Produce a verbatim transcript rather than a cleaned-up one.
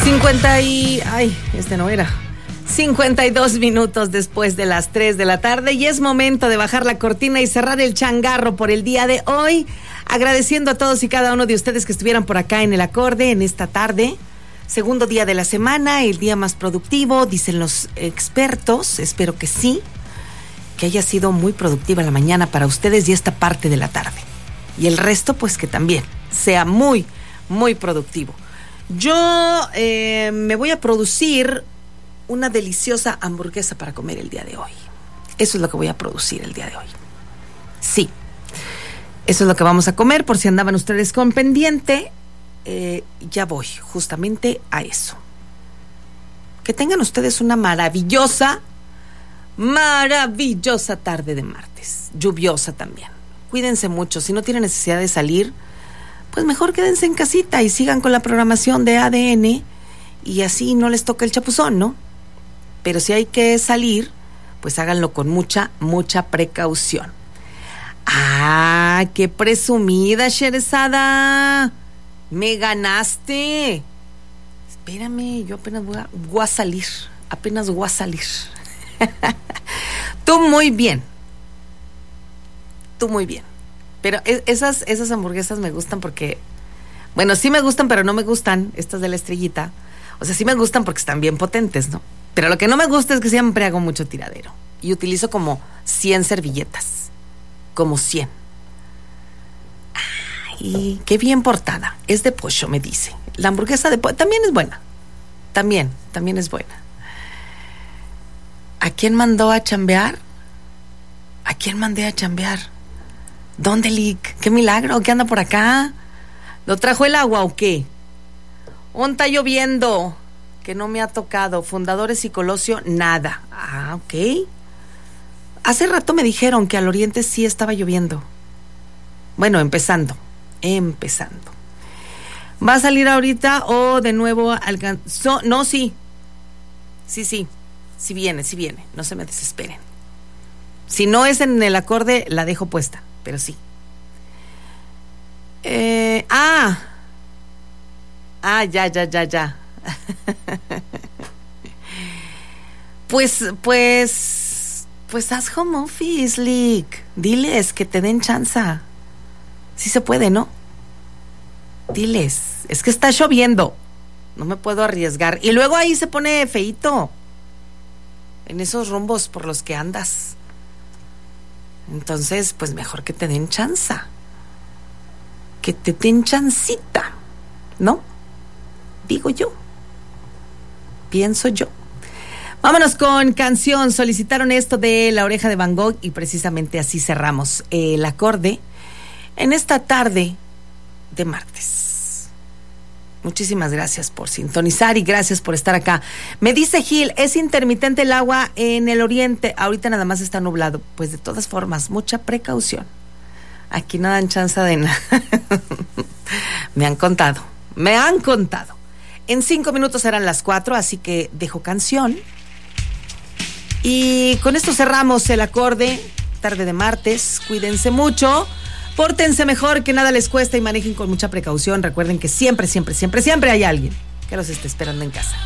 cincuenta y... Ay, este no era. cincuenta y dos minutos después de las tres de la tarde y es momento de bajar la cortina y cerrar el changarro por el día de hoy, agradeciendo a todos y cada uno de ustedes que estuvieran por acá en el acorde en esta tarde, segundo día de la semana, el día más productivo, dicen los expertos, espero que sí, que haya sido muy productiva la mañana para ustedes y esta parte de la tarde, y el resto pues que también sea muy, muy productivo. Yo eh, me voy a producir una deliciosa hamburguesa para comer el día de hoy. Eso es lo que voy a producir el día de hoy. Sí, eso es lo que vamos a comer, por si andaban ustedes con pendiente. Eh, ya voy justamente a eso. Que tengan ustedes una maravillosa, maravillosa tarde de martes. Lluviosa también. Cuídense mucho. Si no tienen necesidad de salir, pues mejor quédense en casita y sigan con la programación de A D N y así no les toca el chapuzón, ¿no? Pero si hay que salir, pues háganlo con mucha, mucha precaución. ¡Ah, qué presumida, Sheresada! ¡Me ganaste! Espérame, yo apenas voy a, voy a salir. Apenas voy a salir. Tú muy bien. Tú muy bien. Pero esas, esas hamburguesas me gustan porque... Bueno, sí me gustan, pero no me gustan estas de la estrellita. O sea, sí me gustan porque están bien potentes, ¿no? Pero lo que no me gusta es que siempre hago mucho tiradero. Y utilizo como cien servilletas. Como cien. Ay, qué bien portada. Es de pollo, me dice. La hamburguesa de pollo también es buena. También, también es buena. ¿A quién mandó a chambear? ¿A quién mandé a chambear? ¿Dónde, Lick? ¿Qué milagro? ¿Qué anda por acá? ¿Lo trajo el agua o qué? ¿Dónde está lloviendo? Que no me ha tocado. Fundadores y Colosio, nada. Ah, ok. Hace rato me dijeron que al oriente sí estaba lloviendo. Bueno, empezando. Empezando. ¿Va a salir ahorita o de nuevo alcanzó? No, sí. Sí, sí. Sí viene, sí viene. No se me desesperen. Si no es en el acorde, la dejo puesta. Pero sí. Eh, ah. Ah, ya, ya, ya, ya. Pues, pues, pues haz home office, Lick. Diles que te den chanza. Sí se puede, ¿no? Diles. Es que está lloviendo. No me puedo arriesgar. Y luego ahí se pone feíto. En esos rumbos por los que andas. Entonces, pues mejor que te den chanza. Que te den chancita, ¿no? Digo yo. Pienso yo. Vámonos con canción. Solicitaron esto de La Oreja de Van Gogh y precisamente así cerramos el acorde en esta tarde de martes. Muchísimas gracias por sintonizar y gracias por estar acá. Me dice Gil, es intermitente el agua en el oriente. Ahorita nada más está nublado. Pues de todas formas, mucha precaución. Aquí no dan chance de nada. Me han contado. Me han contado. En cinco minutos serán las cuatro, así que dejo canción. Y con esto cerramos el acorde, tarde de martes. Cuídense mucho, pórtense mejor, que nada les cuesta y manejen con mucha precaución. Recuerden que siempre, siempre, siempre, siempre hay alguien que los esté esperando en casa.